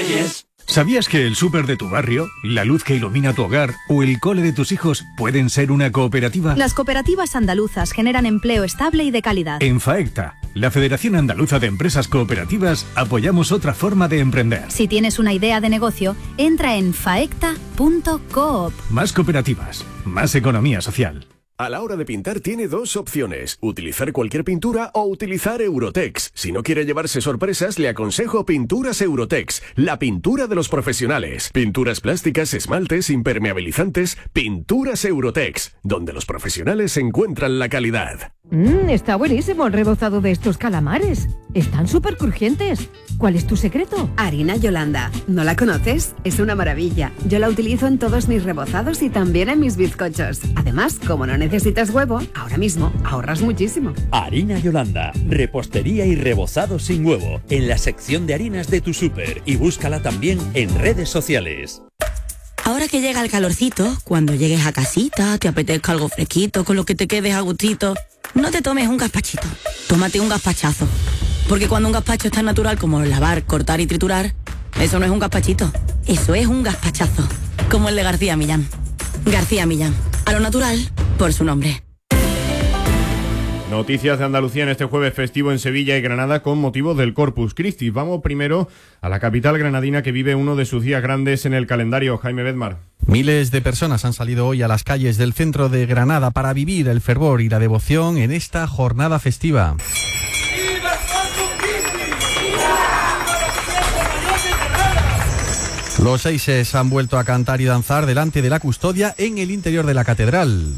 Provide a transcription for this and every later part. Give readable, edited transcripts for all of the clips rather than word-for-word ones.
¿Sabías que el súper de tu barrio, la luz que ilumina tu hogar o el cole de tus hijos pueden ser una cooperativa? Las cooperativas andaluzas generan empleo estable y de calidad. En FAECTA, la Federación Andaluza de Empresas Cooperativas, apoyamos otra forma de emprender. Si tienes una idea de negocio, entra en faecta.coop. Más cooperativas, más economía social. A la hora de pintar tiene dos opciones, utilizar cualquier pintura o utilizar Eurotex. Si no quiere llevarse sorpresas, le aconsejo Pinturas Eurotex, la pintura de los profesionales. Pinturas plásticas, esmaltes, impermeabilizantes, Pinturas Eurotex, donde los profesionales encuentran la calidad. Está buenísimo el rebozado de estos calamares. Están súper crujientes. ¿Cuál es tu secreto? Harina Yolanda. ¿No la conoces? Es una maravilla. Yo la utilizo en todos mis rebozados y también en mis bizcochos. Además, como no necesitas huevo, ahora mismo ahorras muchísimo. Harina Yolanda. Repostería y rebozado sin huevo. En la sección de harinas de tu súper. Y búscala también en redes sociales. Ahora que llega el calorcito, cuando llegues a casita, te apetezca algo fresquito, con lo que te quedes a gustito, no te tomes un gazpachito, tómate un gazpachazo. Porque cuando un gazpacho es tan natural como lavar, cortar y triturar, eso no es un gazpachito, eso es un gazpachazo. Como el de García Millán. García Millán, a lo natural, por su nombre. Noticias de Andalucía en este jueves festivo en Sevilla y Granada con motivo del Corpus Christi. Vamos primero a la capital granadina que vive uno de sus días grandes en el calendario. Jaime Bedmar. Miles de personas han salido hoy a las calles del centro de Granada para vivir el fervor y la devoción en esta jornada festiva. Los seises han vuelto a cantar y danzar delante de la custodia en el interior de la catedral.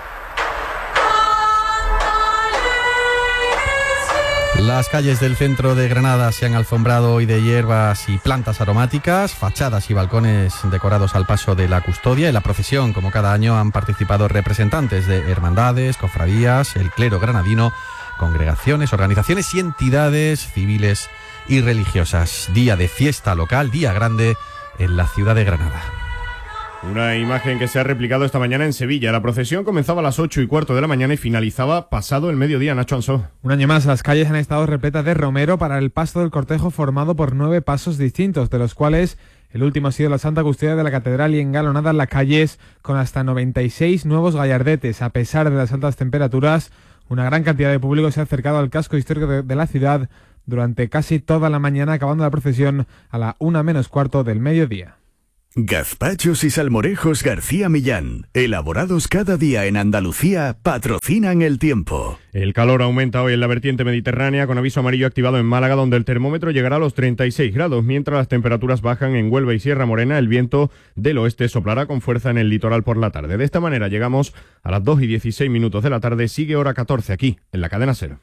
Las calles del centro de Granada se han alfombrado hoy de hierbas y plantas aromáticas, fachadas y balcones decorados al paso de la custodia. En la procesión, como cada año, han participado representantes de hermandades, cofradías, el clero granadino, congregaciones, organizaciones y entidades civiles y religiosas. Día de fiesta local, día grande en la ciudad de Granada. Una imagen que se ha replicado esta mañana en Sevilla. La procesión comenzaba a las 8:15 de la mañana y finalizaba pasado el mediodía. Nacho Ansó. Un año más, las calles han estado repletas de romero para el paso del cortejo formado por 9 pasos distintos, de los cuales el último ha sido la Santa Custodia de la Catedral y engalonadas las calles con hasta 96 nuevos gallardetes. A pesar de las altas temperaturas, una gran cantidad de público se ha acercado al casco histórico de la ciudad durante casi toda la mañana, acabando la procesión a la 1:15 del mediodía. Gazpachos y salmorejos García Millán, elaborados cada día en Andalucía, patrocinan el tiempo. El calor aumenta hoy en la vertiente mediterránea con aviso amarillo activado en Málaga, donde el termómetro llegará a los 36 grados, mientras las temperaturas bajan en Huelva y Sierra Morena. El viento del oeste soplará con fuerza en el litoral por la tarde. De esta manera llegamos a las 2:16 de la tarde. Sigue hora 14 aquí, en la cadena SER.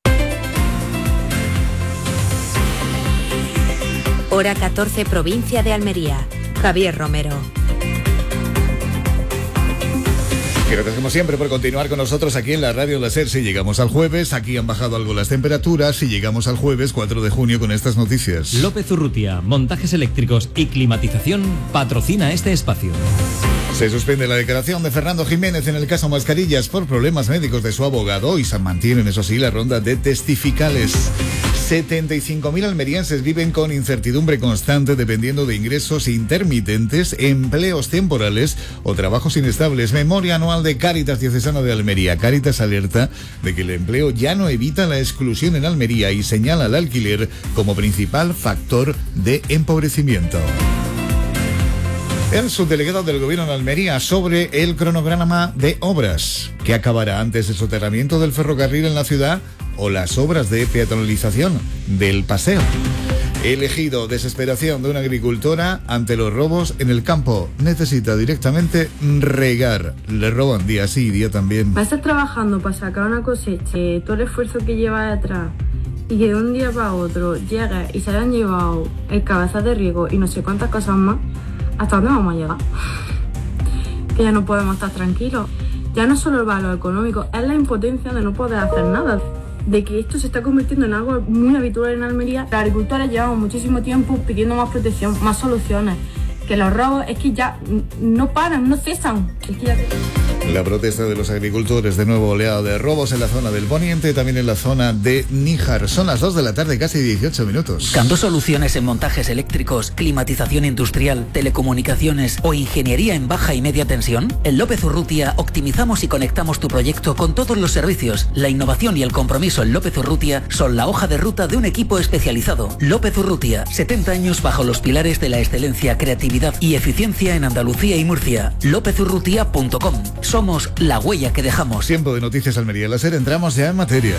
Hora 14, provincia de Almería. Javier Romero. Gracias como siempre por continuar con nosotros aquí en la Radio La SER. Si llegamos al jueves, aquí han bajado algo las temperaturas. Y llegamos al jueves 4 de junio con estas noticias. López Urrutia, montajes eléctricos y climatización, patrocina este espacio. Se suspende la declaración de Fernando Jiménez en el caso Mascarillas por problemas médicos de su abogado y se mantienen, eso sí, la ronda de testificales. 75.000 almerienses viven con incertidumbre constante dependiendo de ingresos intermitentes, empleos temporales o trabajos inestables. Memoria anual de Cáritas Diocesana de Almería. Cáritas alerta de que el empleo ya no evita la exclusión en Almería y señala el alquiler como principal factor de empobrecimiento. El subdelegado del Gobierno de Almería sobre el cronograma de obras que acabará antes el soterramiento del ferrocarril en la ciudad o las obras de peatonalización del paseo. Elegido, desesperación de una agricultora ante los robos en el campo. Necesita directamente regar. Le roban día sí y día también. Va a estar trabajando para sacar una cosecha, todo el esfuerzo que lleva detrás, y que de un día para otro llega y se le han llevado el cabezal de riego y no sé cuántas cosas más. ¿Hasta dónde vamos a llegar? Que ya no podemos estar tranquilos. Ya no solo el valor económico, es la impotencia de no poder hacer nada. De que esto se está convirtiendo en algo muy habitual en Almería. Los agricultores llevamos muchísimo tiempo pidiendo más protección, más soluciones. Que los robos es que ya no paran, no cesan. Es que ya... La protesta de los agricultores, de nuevo oleada de robos en la zona del Poniente, también en la zona de Níjar. Son las 2 de la tarde, casi 18 minutos. ¿Buscando soluciones en montajes eléctricos, climatización industrial, telecomunicaciones o ingeniería en baja y media tensión? En López Urrutia optimizamos y conectamos tu proyecto con todos los servicios. La innovación y el compromiso en López Urrutia son la hoja de ruta de un equipo especializado. López Urrutia, 70 años bajo los pilares de la excelencia, creatividad y eficiencia en Andalucía y Murcia. lopezurrutia.com. Somos la huella que dejamos. Tiempo de Noticias Almería Láser, entramos ya en materia.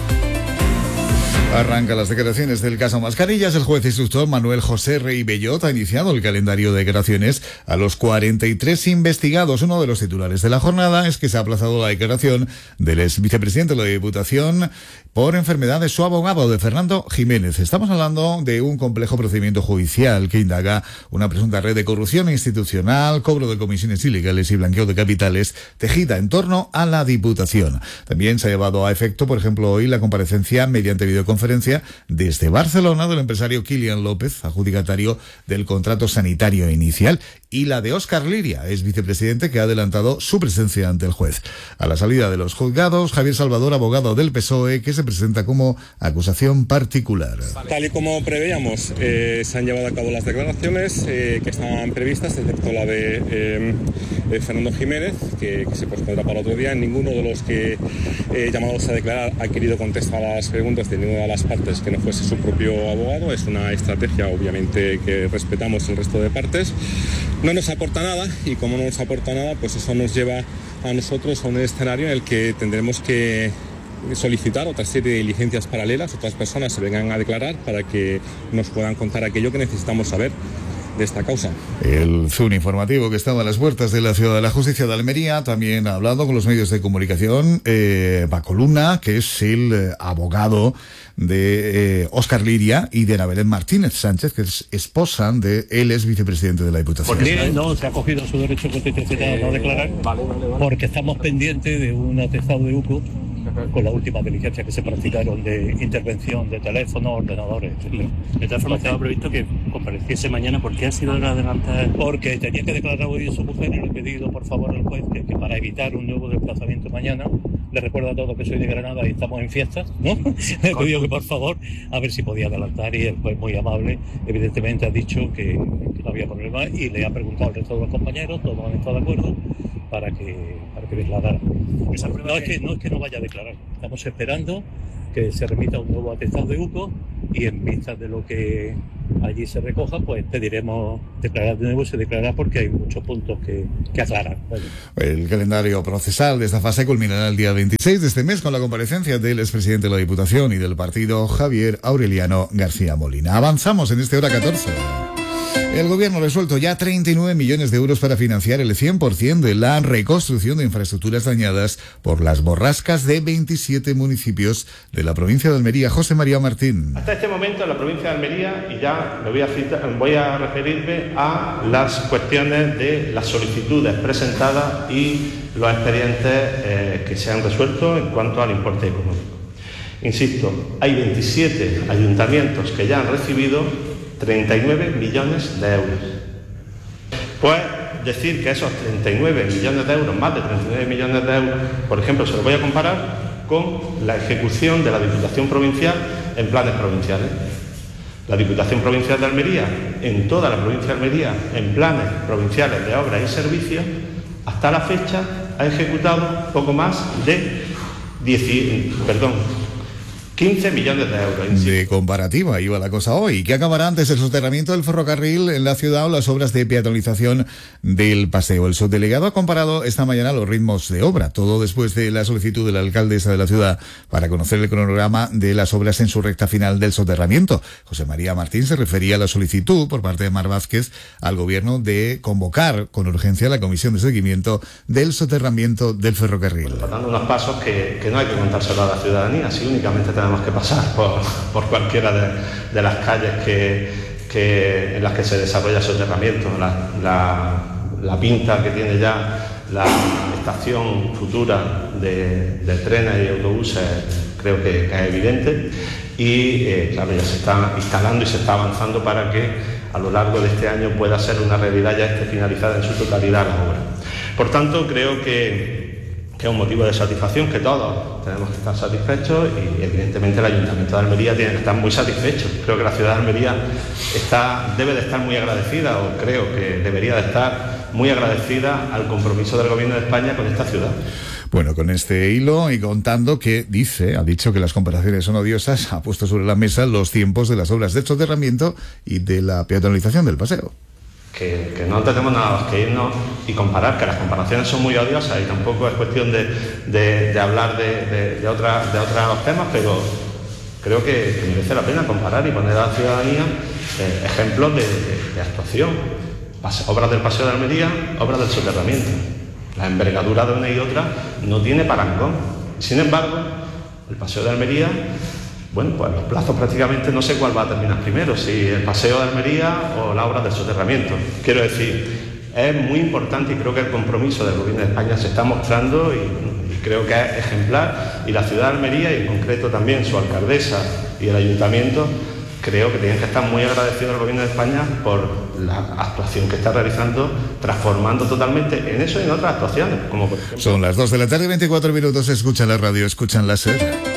Arranca las declaraciones del caso Mascarillas. El juez instructor Manuel José Rey Bellot ha iniciado el calendario de declaraciones a los 43 investigados. Uno de los titulares de la jornada es que se ha aplazado la declaración del ex vicepresidente de la Diputación por enfermedad de su abogado, de Fernando Jiménez. Estamos hablando de un complejo procedimiento judicial que indaga una presunta red de corrupción institucional, cobro de comisiones ilegales y blanqueo de capitales tejida en torno a la Diputación. También se ha llevado a efecto, por ejemplo, hoy la comparecencia mediante videoconferencia desde Barcelona del empresario Kilian López, adjudicatario del contrato sanitario inicial, y la de Óscar Liria, ex vicepresidente, que ha adelantado su presencia ante el juez. A la salida de los juzgados, Javier Salvador, abogado del PSOE, que se presenta como acusación particular. Tal y como preveíamos, se han llevado a cabo las declaraciones que estaban previstas, excepto la de Fernando Jiménez, que se pospondrá para otro día. Ninguno de los que llamados a declarar ha querido contestar a las preguntas de ninguna de las partes que no fuese su propio abogado. Es una estrategia, obviamente, que respetamos el resto de partes. No nos aporta nada, y como no nos aporta nada, pues eso nos lleva a nosotros a un escenario en el que tendremos que solicitar otra serie de diligencias paralelas. Otras personas se vengan a declarar para que nos puedan contar aquello que necesitamos saber de esta causa. El Zoom informativo, que estaba a las puertas de la Ciudad de la Justicia de Almería, también ha hablado con los medios de comunicación. Paco Luna, que es el abogado de Óscar Liria, y de Ana Belén Martínez Sánchez, que es esposa de él, es vicepresidente de la Diputación. No, se ha cogido su derecho constitucional a no declarar, porque estamos pendientes de un atestado de UCO con las últimas diligencias que se practicaron de intervención de teléfonos, ordenadores, etc. De todas formas, estaba previsto que compareciese mañana. ¿Por qué ha sido adelantada? Porque tenía que declarar hoy su mujer, y le he pedido por favor al juez que para evitar un nuevo desplazamiento mañana, le recuerdo a todos que soy de Granada y estamos en fiestas, ¿no? Le he pedido que por favor, a ver si podía adelantar, y el juez, muy amable, evidentemente ha dicho que no había problema, y le ha preguntado al resto de los compañeros, todos han estado de acuerdo para que declarara. No es que no vaya a declarar, estamos esperando que se remita un nuevo atestado de UCO, y en vista de lo que allí se recoja, pues pediremos declarar de nuevo. Se declarará porque hay muchos puntos que aclarar. Bueno. El calendario procesal de esta fase culminará el día 26 de este mes con la comparecencia del expresidente de la Diputación y del partido, Javier Aureliano García Molina. Avanzamos en este hora 14. El gobierno ha resuelto ya 39 millones de euros para financiar el 100% de la reconstrucción de infraestructuras dañadas por las borrascas de 27 municipios de la provincia de Almería. José María Martín. Hasta este momento en la provincia de Almería, y ya voy a referirme a las cuestiones de las solicitudes presentadas y los expedientes que se han resuelto en cuanto al importe económico. Insisto, hay 27 ayuntamientos que ya han recibido 39 millones de euros. Pues decir que esos 39 millones de euros, más de 39 millones de euros, por ejemplo, se lo voy a comparar con la ejecución de la Diputación Provincial en planes provinciales. La Diputación Provincial de Almería, en toda la provincia de Almería, en planes provinciales de obras y servicios, hasta la fecha ha ejecutado poco más de 15 millones de euros. De comparativa iba la cosa hoy. ¿Qué acabará antes, el soterramiento del ferrocarril en la ciudad o las obras de peatonalización del paseo? El subdelegado ha comparado esta mañana los ritmos de obra, todo después de la solicitud de la alcaldesa de la ciudad para conocer el cronograma de las obras en su recta final del soterramiento. José María Martín se refería a la solicitud por parte de Mar Vázquez al gobierno de convocar con urgencia la comisión de seguimiento del soterramiento del ferrocarril. Dando unos pasos que no hay que contárselo a la ciudadanía, si únicamente tenemos que pasar por cualquiera de las calles en las que se desarrolla el soterramiento. La pinta que tiene ya la estación futura de trenes y autobuses creo que es evidente, y claro, ya se está instalando y se está avanzando para que a lo largo de este año pueda ser una realidad, ya esté finalizada en su totalidad la obra. Por tanto, creo que que es un motivo de satisfacción, que todos tenemos que estar satisfechos y evidentemente el Ayuntamiento de Almería tiene que estar muy satisfecho. Creo que la ciudad de Almería debe de estar muy agradecida, o creo que debería de estar muy agradecida al compromiso del Gobierno de España con esta ciudad. Bueno, con este hilo y contando que ha dicho que las comparaciones son odiosas, ha puesto sobre la mesa los tiempos de las obras de soterramiento y de la peatonalización del paseo. Que no tenemos nada más que irnos y comparar, que las comparaciones son muy odiosas y tampoco es cuestión de hablar de otros temas, pero creo que merece la pena comparar y poner a la ciudadanía ejemplos de actuación. Obras del Paseo de Almería, obras del soterramiento. La envergadura de una y otra no tiene parangón. Sin embargo, el Paseo de Almería, bueno, pues los plazos prácticamente no sé cuál va a terminar primero, si el Paseo de Almería o la obra del soterramiento. Quiero decir, es muy importante y creo que el compromiso del Gobierno de España se está mostrando y creo que es ejemplar. Y la ciudad de Almería, y en concreto también su alcaldesa y el ayuntamiento, creo que tienen que estar muy agradecidos al Gobierno de España por la actuación que está realizando, transformando totalmente en eso y en otras actuaciones, como por ejemplo... Son las 2 de la tarde, 24 minutos, escuchan la radio, escuchan la SER.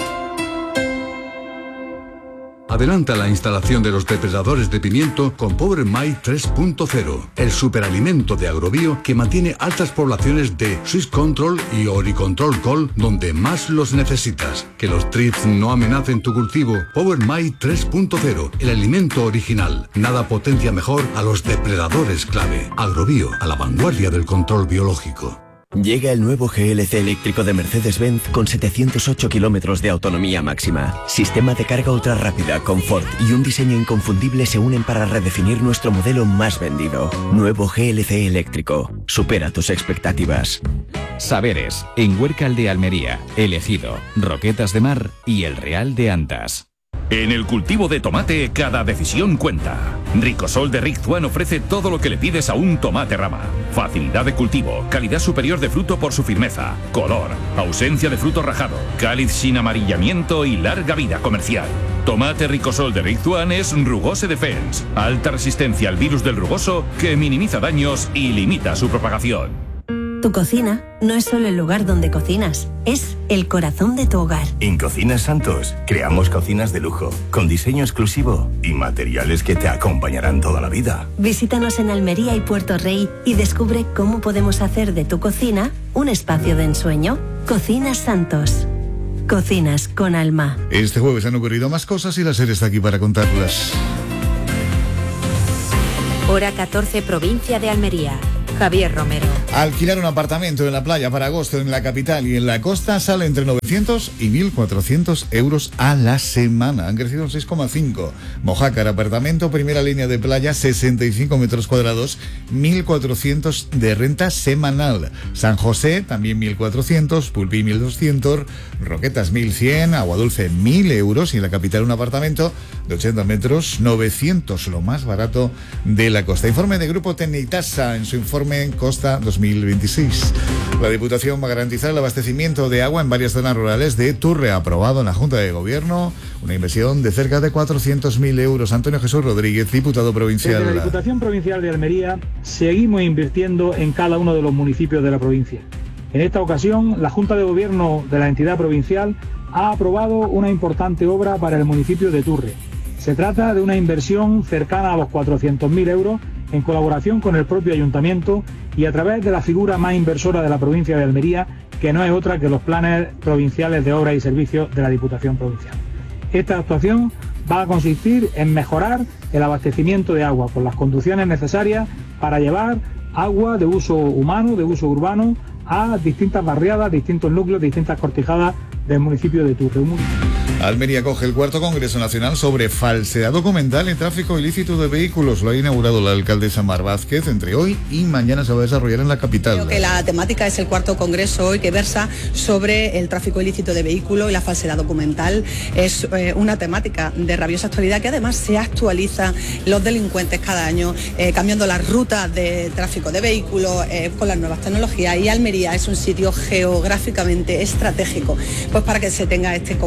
Adelanta la instalación de los depredadores de pimiento con Power My 3.0, el superalimento de Agrobio que mantiene altas poblaciones de Swiss Control y Oricontrol Col donde más los necesitas. Que los thrips no amenacen tu cultivo. Power My 3.0, el alimento original. Nada potencia mejor a los depredadores clave. Agrobio, a la vanguardia del control biológico. Llega el nuevo GLC eléctrico de Mercedes-Benz con 708 kilómetros de autonomía máxima. Sistema de carga ultra rápida, confort y un diseño inconfundible se unen para redefinir nuestro modelo más vendido. Nuevo GLC eléctrico. Supera tus expectativas. Saberes, en Huércal de Almería, El Ejido, Roquetas de Mar y El Real de Antas. En el cultivo de tomate, cada decisión cuenta. Ricosol de Rick Juan ofrece todo lo que le pides a un tomate rama. Facilidad de cultivo, calidad superior de fruto por su firmeza, color, ausencia de fruto rajado, cáliz sin amarillamiento y larga vida comercial. Tomate Ricosol de Rick Juan es Rugose Defense, alta resistencia al virus del rugoso que minimiza daños y limita su propagación. Tu cocina no es solo el lugar donde cocinas, es el corazón de tu hogar. En Cocinas Santos creamos cocinas de lujo, con diseño exclusivo y materiales que te acompañarán toda la vida. Visítanos en Almería y Puerto Rey y descubre cómo podemos hacer de tu cocina un espacio de ensueño. Cocinas Santos. Cocinas con alma. Este jueves han ocurrido más cosas y la SER está aquí para contarlas. Hora 14, provincia de Almería. Javier Romero. Alquilar un apartamento en la playa para agosto en la capital y en la costa sale entre 900 y 1.400 euros a la semana. Han crecido un 6,5. Mojácar, apartamento, primera línea de playa, 65 metros cuadrados, 1.400 de renta semanal. San José, también 1.400, Pulpí 1.200, Roquetas 1.100, Aguadulce 1.000 euros y en la capital un apartamento de 80 metros, 900, lo más barato de la costa. Informe de Grupo Tecnitasa en su informe en Costa 2026. La Diputación va a garantizar el abastecimiento de agua en varias zonas rurales de Turre. Aprobado en la Junta de Gobierno una inversión de cerca de 400.000 euros. Antonio Jesús Rodríguez, diputado provincial. Desde la Diputación Provincial de Almería seguimos invirtiendo en cada uno de los municipios de la provincia. En esta ocasión, la Junta de Gobierno de la entidad provincial ha aprobado una importante obra para el municipio de Turre. Se trata de una inversión cercana a los 400.000 euros en colaboración con el propio ayuntamiento y a través de la figura más inversora de la provincia de Almería, que no es otra que los planes provinciales de obras y servicios de la Diputación Provincial. Esta actuación va a consistir en mejorar el abastecimiento de agua con las conducciones necesarias para llevar agua de uso humano, de uso urbano, a distintas barriadas, distintos núcleos, distintas cortijadas del municipio de Turre. Almería acoge el cuarto Congreso Nacional sobre falsedad documental y tráfico ilícito de vehículos. Lo ha inaugurado la alcaldesa Mar Vázquez. Entre hoy y mañana se va a desarrollar en la capital. Creo que la temática es el cuarto Congreso hoy que versa sobre el tráfico ilícito de vehículos y la falsedad documental. Es una temática de rabiosa actualidad que además se actualiza los delincuentes cada año, cambiando las rutas de tráfico de vehículos con las nuevas tecnologías. Y Almería es un sitio geográficamente estratégico pues para que se tenga este Congreso.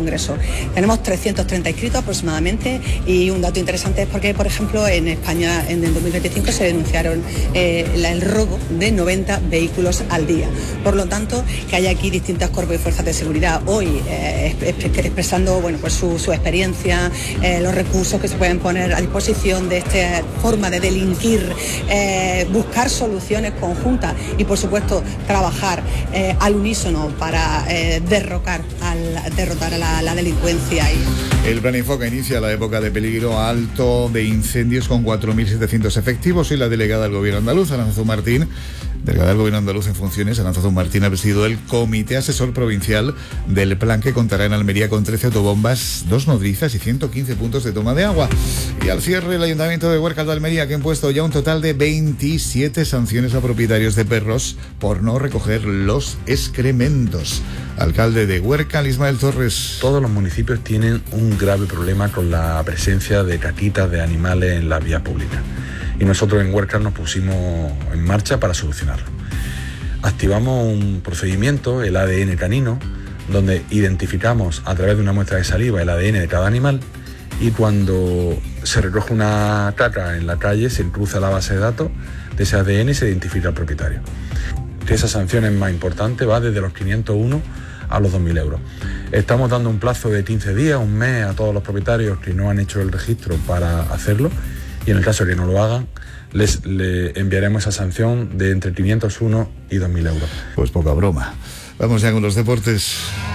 Tenemos 330 inscritos aproximadamente, y un dato interesante es porque, por ejemplo, en España en el 2025 se denunciaron el robo de 90 vehículos al día. Por lo tanto, que haya aquí distintas cuerpos y fuerzas de seguridad hoy expresando pues su experiencia, los recursos que se pueden poner a disposición de esta forma de delinquir, buscar soluciones conjuntas y, por supuesto, trabajar al unísono para derrotar a la delincuencia. El Plan Infoca inicia la época de peligro alto de incendios con 4.700 efectivos, y la delegada del Gobierno andaluz, Aranzazu Martín, delegada del Gobierno andaluz en funciones, Aranzazu Martín, ha presidido el Comité Asesor Provincial del Plan, que contará en Almería con 13 autobombas, 2 nodrizas y 115 puntos de toma de agua. Y al cierre, el Ayuntamiento de Huércal de Almería, que ha impuesto ya un total de 27 sanciones a propietarios de perros por no recoger los excrementos. Alcalde de Huércal, Ismael Torres. Todos los municipios tienen un grave problema con la presencia de caquitas de animales en las vías públicas, y nosotros en Huércal nos pusimos en marcha para solucionarlo. Activamos un procedimiento, el ADN canino, donde identificamos a través de una muestra de saliva el ADN de cada animal, y cuando se recoge una caca en la calle se cruza la base de datos de ese ADN y se identifica al propietario. Esa sanción es más importante, va desde los 501 a los 2.000 euros. Estamos dando un plazo de 15 días, un mes, a todos los propietarios que no han hecho el registro para hacerlo, y en el caso de que no lo hagan, le enviaremos esa sanción de entre 501 y 2.000 euros. Pues poca broma. Vamos ya con los deportes.